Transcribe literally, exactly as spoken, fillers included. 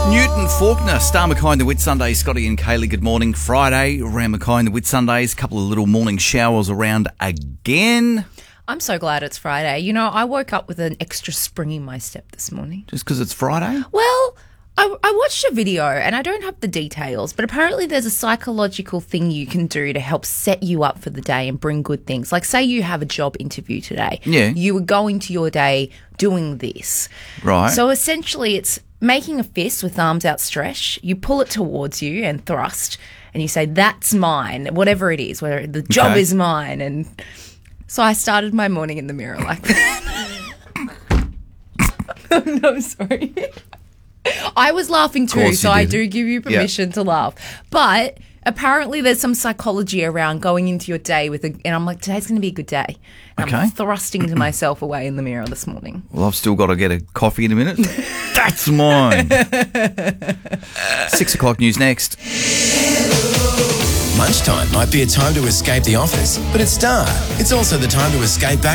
Newton Faulkner, Star McKay and the Whit Sundays, Scotty and Kaylee, good morning. Friday, around McKay and the Whit Sundays, couple of little morning showers around again. I'm so glad it's Friday. You know, I woke up with an extra spring in my step this morning. Just because it's Friday? Well, I, I watched a video and I don't have the details, but apparently there's a psychological thing you can do to help set you up for the day and bring good things. Like, say you have a job interview today. Yeah. You would go into your day doing this. Right. So essentially it's making a fist with arms outstretched. You pull it towards you and thrust and you say, that's mine, whatever it is, whether the job Okay. is mine. And so I started my morning in the mirror like that. No, I'm sorry. I was laughing too, course so you I did. do give you permission to laugh. But apparently there's some psychology around going into your day with a, and I'm like, today's going to be a good day. And Okay. I'm thrusting to myself away in the mirror this morning. Well, I've still got to get a coffee in a minute. That's mine. Six o'clock news next. Lunchtime might be a time to escape the office, but at Star, it's also the time to escape back